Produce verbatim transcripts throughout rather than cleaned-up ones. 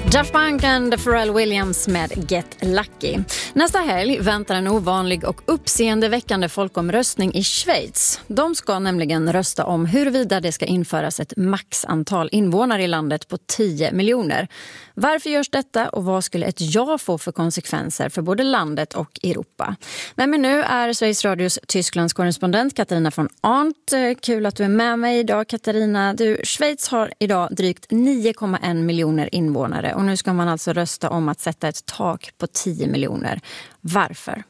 Daft Punk and Pharrell Williams med Get Lucky. Nästa helg väntar en ovanlig och uppseendeväckande folkomröstning i Schweiz. De ska nämligen rösta om huruvida det ska införas ett maxantal invånare i landet på tio miljoner. Varför görs detta och vad skulle ett ja få för konsekvenser för både landet och Europa? Men, men nu är Sveriges Radios Tysklands korrespondent Katarina von Arndt. Kul att du är med mig idag, Katarina. Du, Schweiz har idag drygt nio komma en miljoner invånare. Och nu ska man alltså rösta om att sätta ett tak på tio miljoner. Varför?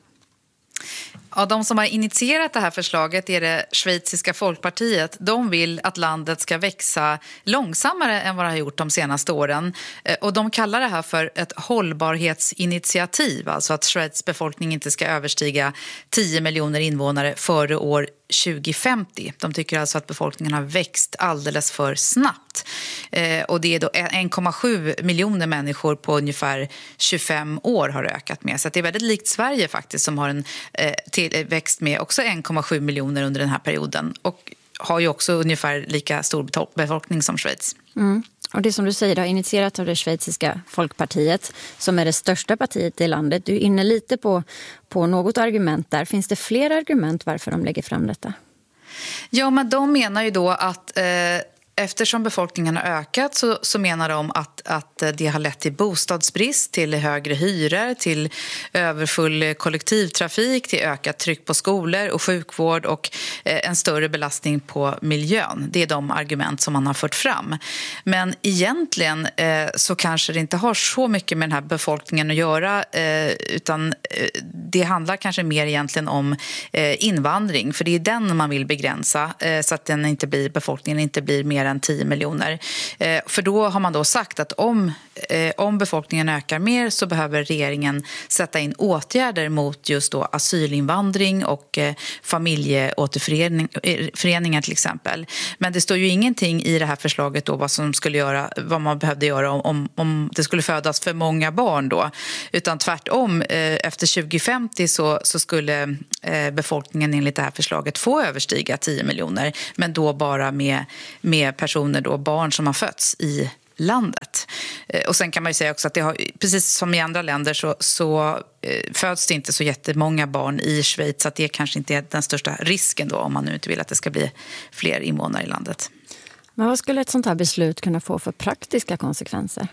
Ja, de som har initierat det här förslaget är det schweiziska folkpartiet. De vill att landet ska växa långsammare än vad det har gjort de senaste åren. Och de kallar det här för ett hållbarhetsinitiativ. Alltså att Schweiz befolkning inte ska överstiga tio miljoner invånare före år tjugo femtio. De tycker alltså att befolkningen har växt alldeles för snabbt. Eh, och det är då en komma sju miljoner människor på ungefär tjugofem år har ökat med. Så att det är väldigt likt Sverige faktiskt som har en eh, till, växt med också en komma sju miljoner under den här perioden. Och har ju också ungefär lika stor befolkning som Schweiz. Mm. Och det som du säger har initierat av det schweiziska folkpartiet som är det största partiet i landet. Du är inne lite på, på något argument där. Finns det fler argument varför de lägger fram detta? Ja, men de menar ju då att... Eh, Eftersom befolkningen har ökat så, så menar de att, att det har lett till bostadsbrist, till högre hyror, till överfull kollektivtrafik, till ökat tryck på skolor och sjukvård och eh, en större belastning på miljön. Det är de argument som man har fört fram. Men egentligen eh, så kanske det inte har så mycket med den här befolkningen att göra eh, utan eh, det handlar kanske mer egentligen om eh, invandring. För det är den man vill begränsa eh, så att den inte blir, befolkningen inte blir mer än tio miljoner. Eh, för då har man då sagt att om, eh, om befolkningen ökar mer så behöver regeringen sätta in åtgärder mot just då asylinvandring och eh, familjeåterföreningar till exempel. Men det står ju ingenting i det här förslaget då vad som skulle göra, vad man behövde göra om, om, om det skulle födas för många barn då. Utan tvärtom, eh, efter tjugo femtio så, så skulle eh, befolkningen enligt det här förslaget få överstiga tio miljoner. Men då bara med, med personer då, barn som har fötts i landet. Och sen kan man ju säga också att det har, precis som i andra länder så, så föds det inte så jättemånga barn i Schweiz så att det kanske inte är den största risken då om man nu inte vill att det ska bli fler invånare i landet. Men vad skulle ett sånt här beslut kunna få för praktiska konsekvenser?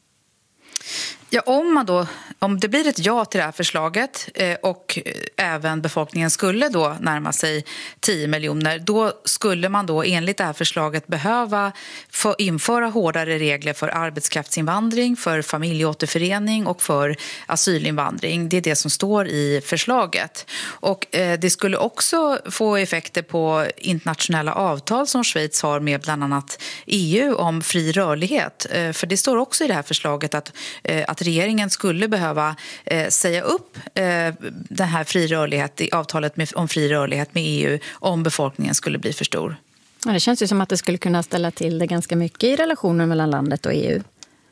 Ja, om, man då, om det blir ett ja till det här förslaget eh, och även befolkningen skulle då närma sig tio miljoner, då skulle man då enligt det här förslaget behöva få införa hårdare regler för arbetskraftsinvandring, för familjeåterförening och för asylinvandring. Det är det som står i förslaget. Och eh, det skulle också få effekter på internationella avtal som Schweiz har med bland annat E U om fri rörlighet. Eh, för det står också i det här förslaget att, eh, att regeringen skulle behöva eh, säga upp eh, den här fri rörlighet i avtalet med, om fri rörlighet med E U om befolkningen skulle bli för stor. Ja, det känns ju som att det skulle kunna ställa till det ganska mycket i relationen mellan landet och E U.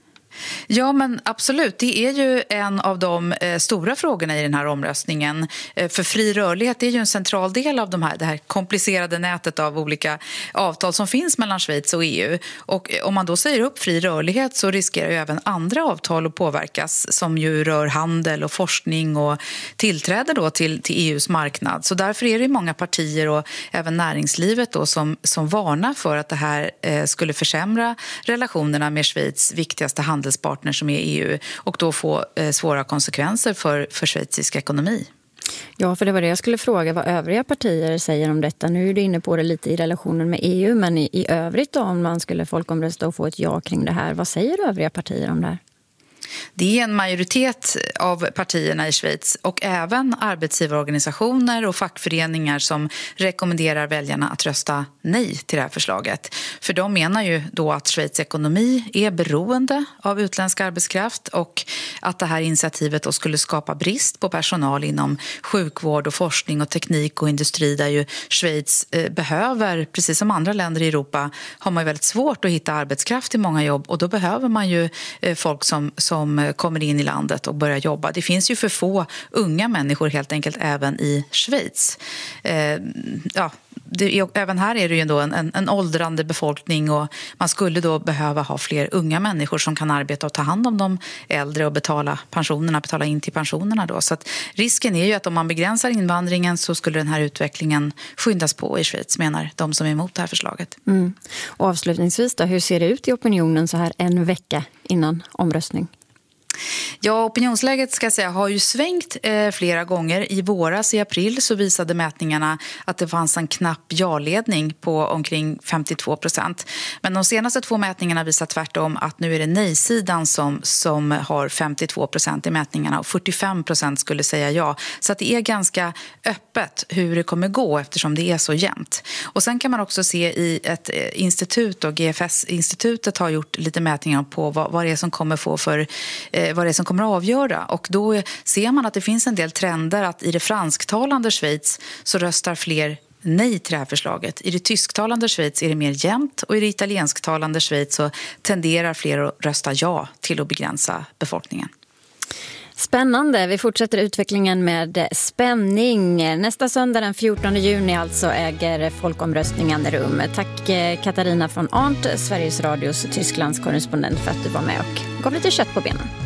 Ja, men absolut. Det är ju en av de eh, stora frågorna i den här omröstningen. Eh, för fri rörlighet är ju en central del av de här, det här komplicerade nätet av olika avtal som finns mellan Schweiz och E U. Och eh, om man då säger upp fri rörlighet så riskerar ju även andra avtal att påverkas som ju rör handel och forskning och tillträde då till, till E U:s marknad. Så därför är det många partier och även näringslivet då som, som varnar för att det här eh, skulle försämra relationerna med Schweiz viktigaste handel handelspartner som är E U och då få eh, svåra konsekvenser för, för schweizisk ekonomi. Ja, för det var det jag skulle fråga vad övriga partier säger om detta. Nu är du inne på det lite i relationen med E U, men i, i övrigt då, om man skulle folkomrösta och få ett ja kring det här, vad säger övriga partier om det här? Det är en majoritet av partierna i Schweiz och även arbetsgivarorganisationer och fackföreningar som rekommenderar väljarna att rösta nej till det här förslaget. För de menar ju då att Schweiz ekonomi är beroende av utländsk arbetskraft och att det här initiativet då skulle skapa brist på personal inom sjukvård och forskning och teknik och industri där ju Schweiz behöver, precis som andra länder i Europa, har man ju väldigt svårt att hitta arbetskraft i många jobb och då behöver man ju folk som, som kommer in i landet och börjar jobba. Det finns ju för få unga människor helt enkelt även i Schweiz. Eh, ja, det är, även här är det ju ändå en, en, en åldrande befolkning och man skulle då behöva ha fler unga människor som kan arbeta och ta hand om de äldre och betala pensionerna, betala in till pensionerna då. Så att risken är ju att om man begränsar invandringen så skulle den här utvecklingen skyndas på i Schweiz, menar de som är emot det här förslaget. Mm. Och avslutningsvis då, hur ser det ut i opinionen så här en vecka innan omröstning? Ja, opinionsläget ska jag säga har ju svängt eh, flera gånger. I våras, i april, så visade mätningarna att det fanns en knapp ja-ledning på omkring femtiotvå procent. Men de senaste två mätningarna visar tvärtom att nu är det nej-sidan som, som har femtiotvå procent i mätningarna och fyrtiofem procent skulle säga ja. Så att det är ganska öppet hur det kommer gå eftersom det är så jämnt. Och sen kan man också se i ett institut, och G F S-institutet har gjort lite mätningar på vad, vad det är som kommer få för vad det är som kommer att avgöra. Och då ser man att det finns en del trender att i det fransktalande Schweiz så röstar fler nej till det här förslaget. I det tysktalande Schweiz är det mer jämnt och i det italiensktalande Schweiz så tenderar fler att rösta ja till att begränsa befolkningen. Spännande. Vi fortsätter utvecklingen med spänning. Nästa söndag den fjortonde juni alltså äger folkomröstningen rum. Tack Katarina von Arndt, Sveriges Radios Tysklands korrespondent, för att du var med och gav lite kött på benen.